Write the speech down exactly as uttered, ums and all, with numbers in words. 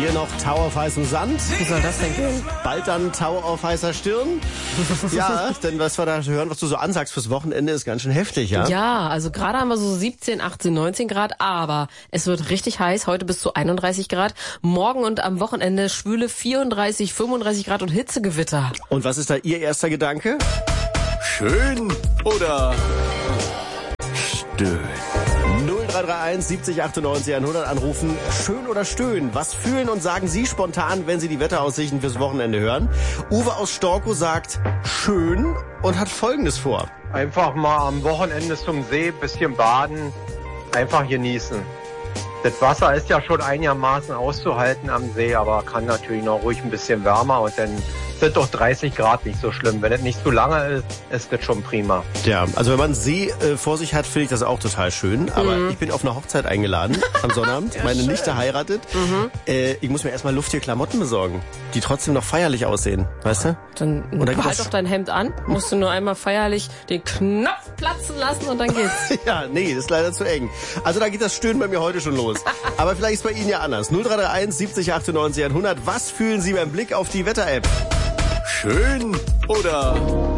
Hier noch Tau auf heißem Sand. Wie soll das denn gehen? Bald dann Tau auf heißer Stirn. Ja, denn was wir da hören, was du so ansagst fürs Wochenende, ist ganz schön heftig, ja? Ja, also gerade haben wir so siebzehn, achtzehn, neunzehn Grad, aber es wird richtig heiß. Heute bis zu einunddreißig Grad. Morgen und am Wochenende schwüle vierunddreißig, fünfunddreißig Grad und Hitzegewitter. Und was ist da Ihr erster Gedanke? Schön oder stöhn? null drei drei eins siebzig achtundneunzig hundert anrufen. Schön oder stöhnen? Was fühlen und sagen Sie spontan, wenn Sie die Wetteraussichten fürs Wochenende hören? Uwe aus Storkow sagt schön und hat Folgendes vor. Einfach mal am Wochenende zum See, bisschen baden, einfach genießen. Das Wasser ist ja schon einigermaßen auszuhalten am See, aber kann natürlich noch ruhig ein bisschen wärmer und dann sind doch dreißig Grad nicht so schlimm. Wenn es nicht zu lange ist, ist das schon prima. Ja, also wenn man See äh, vor sich hat, finde ich das auch total schön. Aber mhm. ich bin auf eine Hochzeit eingeladen am Sonnabend. ja, Meine schön. Nichte heiratet. Mhm. Äh, ich muss mir erstmal luftige Klamotten besorgen, die trotzdem noch feierlich aussehen. Weißt du? Dann halt doch dein Hemd an. Musst du nur einmal feierlich den Knopf platzen lassen und dann geht's. ja, nee, das ist leider zu eng. Also da geht das Stöhnen bei mir heute schon los. Aber vielleicht ist bei Ihnen ja anders. null drei drei eins siebzig achtundneunzig hundert. Was fühlen Sie beim Blick auf die Wetter-App? Schön oder